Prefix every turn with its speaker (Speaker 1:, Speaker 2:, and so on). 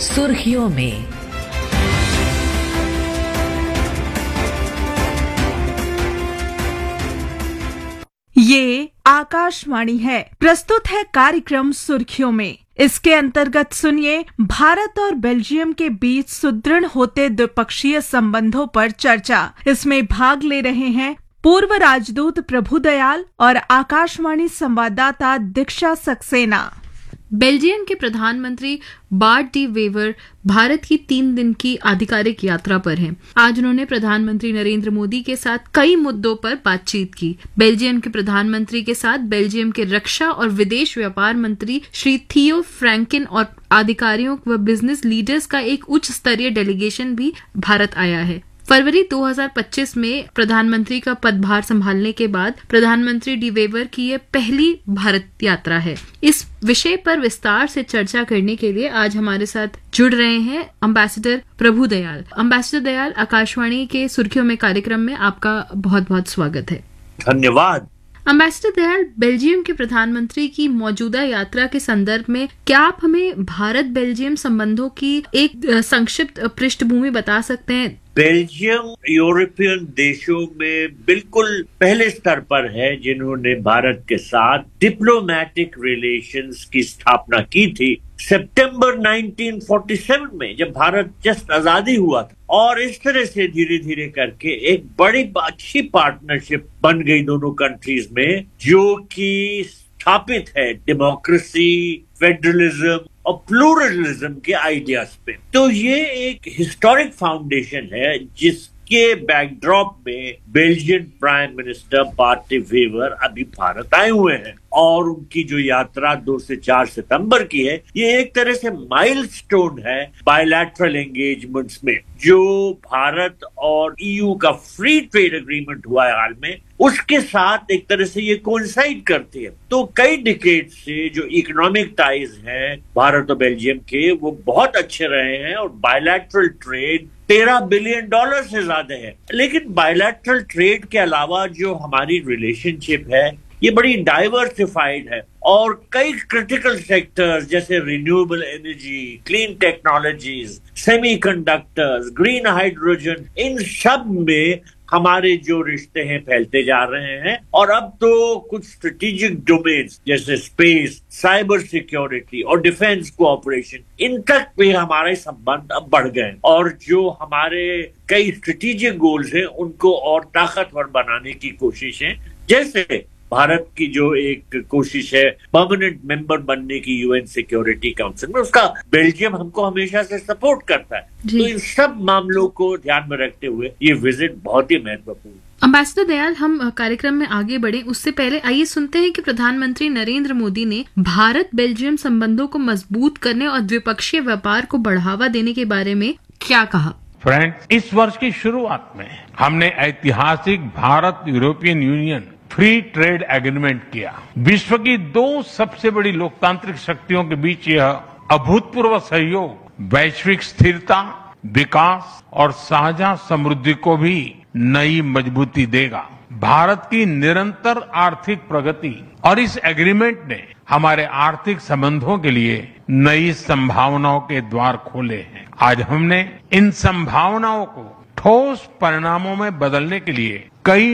Speaker 1: सुर्खियों में।
Speaker 2: ये आकाशवाणी है। प्रस्तुत है कार्यक्रम सुर्खियों में। इसके अंतर्गत सुनिए भारत और बेल्जियम के बीच सुदृढ़ होते द्विपक्षीय संबंधों पर चर्चा। इसमें भाग ले रहे हैं पूर्व राजदूत प्रभुदयाल और आकाशवाणी संवाददाता दीक्षा सक्सेना।
Speaker 3: बेल्जियम के प्रधानमंत्री बार्ट डी वेवर भारत की 3 दिन की आधिकारिक यात्रा पर हैं। आज उन्होंने प्रधानमंत्री नरेंद्र मोदी के साथ कई मुद्दों पर बातचीत की। बेल्जियम के प्रधानमंत्री के साथ बेल्जियम के रक्षा और विदेश व्यापार मंत्री श्री थियो फ्रैंकेन और अधिकारियों व बिजनेस लीडर्स का एक उच्च स्तरीय डेलीगेशन भी भारत आया है। फरवरी 2025 में प्रधानमंत्री का पदभार संभालने के बाद प्रधानमंत्री डी वेवर की यह पहली भारत यात्रा है। इस विषय पर विस्तार से चर्चा करने के लिए आज हमारे साथ जुड़ रहे हैं एम्बेसडर प्रभुदयाल। एम्बेसडर दयाल, आकाशवाणी के सुर्खियों में कार्यक्रम में आपका बहुत बहुत स्वागत है।
Speaker 4: धन्यवाद।
Speaker 3: एम्बेसडर दयाल, बेल्जियम के प्रधानमंत्री की मौजूदा यात्रा के संदर्भ में क्या आप हमें भारत बेल्जियम संबंधों की एक संक्षिप्त पृष्ठभूमि बता सकते हैं?
Speaker 4: बेल्जियम यूरोपियन देशों में बिल्कुल पहले स्तर पर है जिन्होंने भारत के साथ डिप्लोमेटिक रिलेशंस की स्थापना की थी सितंबर 1947 में, जब भारत जस्ट आजादी हुआ था। और इस तरह से धीरे धीरे करके एक बड़ी अच्छी पार्टनरशिप बन गई दोनों कंट्रीज में, जो कि स्थापित है डेमोक्रेसी, फेडरलिज्म और प्लूरलिज्म के आइडियाज पे। तो ये एक हिस्टोरिक फाउंडेशन है जिसके बैकड्रॉप में Belgian prime minister BART D waiver अभी भारत आए हुए हैं। और उनकी जो यात्रा 2 से 4 सितंबर की है, ये एक तरह से माइलस्टोन है बायलैटरल एंगेजमेंट्स में। जो भारत और ईयू का फ्री ट्रेड एग्रीमेंट हुआ है हाल में, उसके साथ एक तरह से ये कोइंसाइड करती है। तो कई डिकेड से जो इकोनॉमिक टाइज हैं भारत और बेल्जियम के, वो बहुत अच्छे रहे हैं और बायलैटरल ट्रेड $13 बिलियन से ज्यादा है। लेकिन बायलैटरल ट्रेड के अलावा जो हमारी रिलेशनशिप है, ये बड़ी डाइवर्सिफाइड है और कई क्रिटिकल सेक्टर्स जैसे renewable energy, clean technologies, semiconductors, green hydrogen, इन सब में हमारे जो रिश्ते हैं फैलते जा रहे हैं। और अब तो कुछ स्ट्रेटेजिक डोमेन्स जैसे स्पेस, साइबर सिक्योरिटी और डिफेंस कोऑपरेशन, इन तक भी हमारे संबंध अब बढ़ गए और जो हमारे कई स्ट्रेटेजिक गोल्स हैं उनको और ताकतवर बनाने की कोशिश है। जैसे भारत की जो एक कोशिश है परमानेंट मेंबर बनने की यूएन सिक्योरिटी काउंसिल में, उसका बेल्जियम हमको हमेशा से सपोर्ट करता है। तो इन सब मामलों को ध्यान में रखते हुए ये विजिट बहुत ही महत्वपूर्ण।
Speaker 3: एम्बेसडर दयाल, हम कार्यक्रम में आगे बढ़े उससे पहले आइए सुनते हैं कि प्रधानमंत्री नरेंद्र मोदी ने भारत बेल्जियम संबंधों को मजबूत करने और द्विपक्षीय व्यापार को बढ़ावा देने के बारे में क्या कहा।
Speaker 5: फ्रेंड्स, इस वर्ष की शुरुआत में हमने ऐतिहासिक Bharat European union free trade agreement किया। विश्व की 2 सबसे बड़ी लोकतांत्रिक शक्तियों के बीच यह अभूतपूर्व सहयोग वैश्विक स्थिरता, विकास और साझा समृद्धि को भी नई मजबूती देगा। भारत की निरंतर आर्थिक प्रगति और इस एग्रीमेंट ने हमारे आर्थिक संबंधों के लिए नई संभावनाओं के द्वार खोले हैं। आज हमने इन संभावनाओं को ठोस परिणामों में बदलने के लिए कई